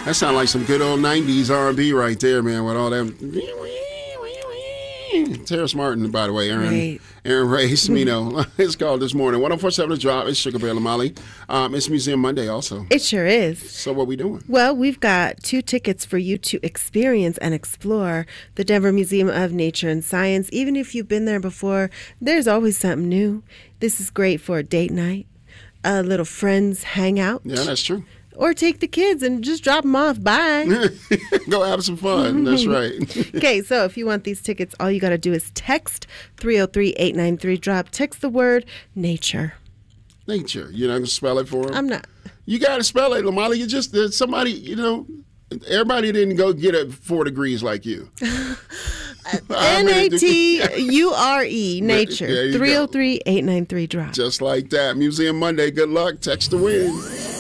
That sounds like some good old 90s R&B right there, man, with all that. Terrace Martin, by the way, Aaron Ray Smino. It's called This Morning. 104.7 The Drop. It's Sugar Bear Lamali. It's Museum Monday also. It sure is. So what we doing? Well, we've got 2 tickets for you to experience and explore the Denver Museum of Nature and Science. Even if you've been there before, there's always something new. This is great for a date night, a little friends hangout. Yeah, that's true. Or take the kids and just drop them off. Bye. Go have some fun. That's right. Okay, so if you want these tickets, all you got to do is text 303-893-DROP. Text the word nature. Nature. You're not going to spell it for them? I'm not. You got to spell it, Lamali. You just, somebody, everybody didn't go get it 4 degrees like you. Nature, nature. 303-893-DROP. Just like that. Museum Monday. Good luck. Text to win.